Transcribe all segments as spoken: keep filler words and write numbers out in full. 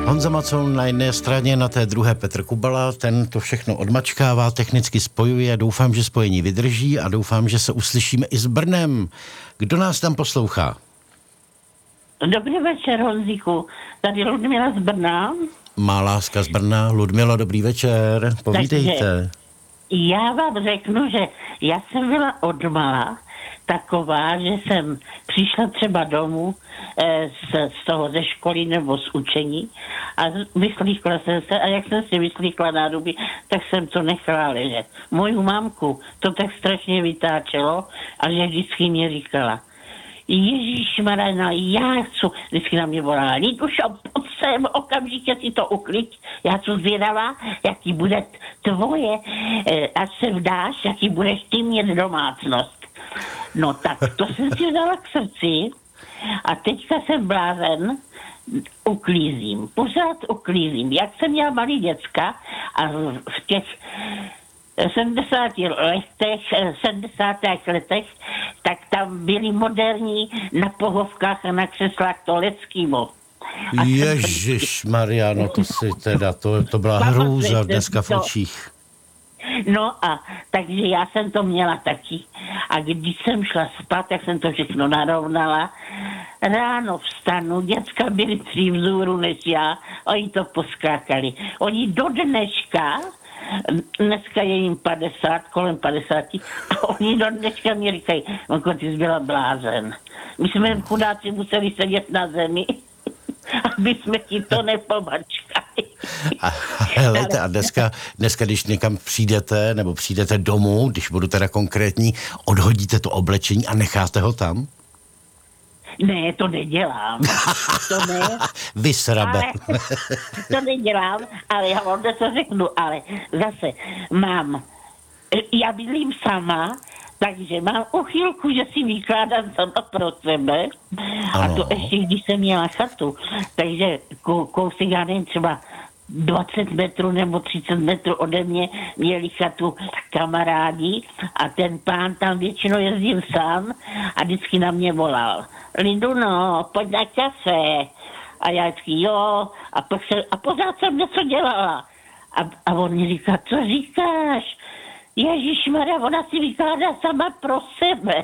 Honza Macoun na jedné straně, na té druhé Petr Kubala, ten to všechno odmačkává, technicky spojuje, doufám, že spojení vydrží a doufám, že se uslyšíme i s Brnem. Kdo nás tam poslouchá? Dobrý večer, Honzíku. Tady Ludmila z Brna. Má láska z Brna. Ludmila, dobrý večer. Povídejte. Takže já vám řeknu, že já jsem byla odmala taková, že jsem přišla třeba domů eh, z, z toho ze školy nebo z učení a vyslíkla jsem se a jak jsem si vyslíkla nádoby, tak jsem to nechala ležet. Moju mámku to tak strašně vytáčelo a že vždycky mě říkala: Ježíšmarina, já chci, vždycky na mě volala: Lidušo, pojď sem, okamžitě si to uklid, já jsem zvědavá, jaký bude tvoje, eh, až se vdáš, jaký budeš ty mít domácnost. No tak to jsem si vzala k srdci a teďka jsem blázen, uklízím, pořád uklízím. Jak jsem měla malý děcka a v těch sedmdesátých letech, sedmdesátých letech, tak tam byli moderní na pohovkách a na křeslách to Leckýho. Ježiš Mariano, to si teda, to, to byla hrůza dneska v očích. No a takže já jsem to měla taky. A když jsem šla spát, tak jsem to všechno narovnala. Ráno vstanu, děcka byli při vzůru než já, oni to poskákali. Oni do dneška, dneska je jim padesát, kolem padesáti, a oni do dneška mi říkají: Monko, ty jsi byla blázen. My jsme chudáci museli sedět na zemi, aby jsme ti to nepomačkali. A, helejte, a dneska, dneska, když někam přijdete, nebo přijdete domů, když budu teda konkrétní, odhodíte to oblečení a necháte ho tam? Ne, to nedělám. To ne. Vysrabe. Ale, to nedělám, ale já vám to řeknu, ale zase mám, já bydlím sama, takže mám uchylku, že si vykládám sama pro sebe. Ano. A to ještě, když jsem měla chatu. Takže kousek, já nevím, třeba dvacet metrů nebo třicet metrů ode mě měli chatu kamarádi a ten pán tam většinou jezdil sám a vždycky na mě volal: Lindu, no, pojď na kafe. A já vždycky jo, a, po, a pořád jsem něco dělala. A, a on mi říká: co říkáš? Ježišmarja, ona si vykládá sama pro sebe.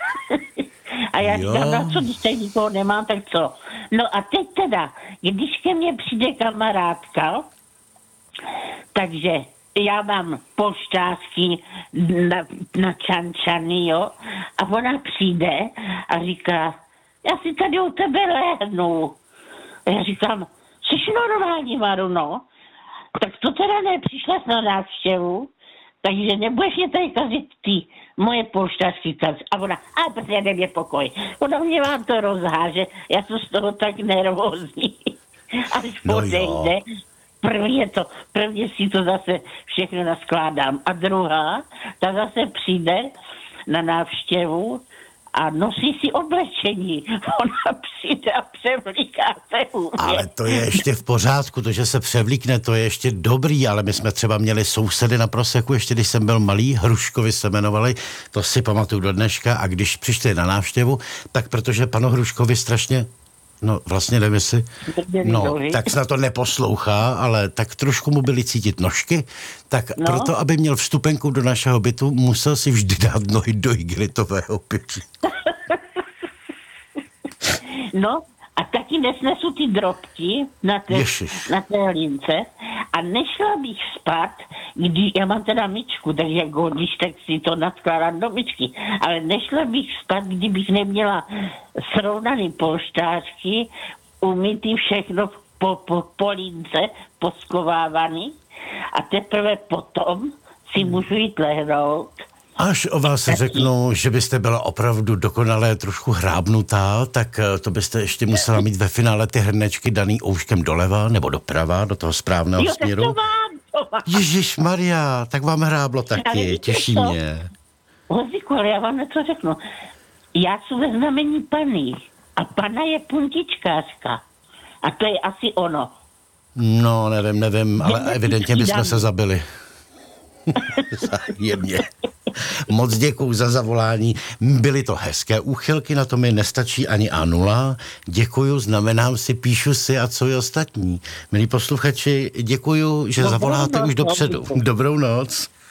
A já jo. říkám: no co, když tady nikoho nemám, tak co? No a teď teda, když ke mně přijde kamarádka, takže já mám polštářky na, na čančany, jo, a ona přijde a říká: já si tady u tebe lehnu. A já říkám: jsi normální, Maruno? Tak to teda nepřišla na návštěvu, takže nebudeš mě tady kazit ty moje polštářky kaz. A ona: a protože nemě pokoj. Ona mě vám to rozháže, já jsem z toho tak nervózní. Až no odejde, prvně to, prvně si to zase všechno naskládám. A druhá, ta zase přijde na návštěvu a nosí si oblečení. Ona přijde a převlíká se u mě. Ale to je ještě v pořádku, to, že se převlíkne, to je ještě dobrý, ale my jsme třeba měli sousedy na Proseku, ještě když jsem byl malý, Hruškovi se jmenovali, to si pamatuju do dneška, a když přišli na návštěvu, tak protože panu Hruškovi strašně, no vlastně nevím, jestli, no, tak se na to neposlouchá, ale tak trošku mu byly cítit nožky, tak no. Proto, aby měl vstupenku do našeho bytu, musel si vždy dát nohy do igelitového pytli. No a taky nesnesu ty drobky na té, na té lince a nešla bych spát, když já mám teda myčku, takže když tak si to naskládám do myčky, ale nešla bych spát, kdybych neměla srovnaný polštářky, umytý všechno po, po, po lince, poskovávaný, a teprve potom si můžu jít lehnout. Až o vás řeknu, že byste byla opravdu dokonale trošku hrábnutá, tak to byste ještě musela mít ve finále ty hrnečky daný ouškem doleva nebo doprava, do toho správného jo, směru. To mám, to mám. Ježišmarja, tak vám hráblo taky, těší to mě. Hozíku, ale já vám něco řeknu. Já jsem ve znamení Panny a Panna je puntičkářka. A to je asi ono. No, nevím, nevím, ale evidentně bychom se zabili. Jemně. Moc děkuju za zavolání. Byly to hezké úchylky, na to mi nestačí ani A nula. Děkuju, znamenám si, píšu si a co je ostatní. Milí posluchači, děkuju, že Dobrou zavoláte noc, už dopředu. dobrou. Dobrou noc.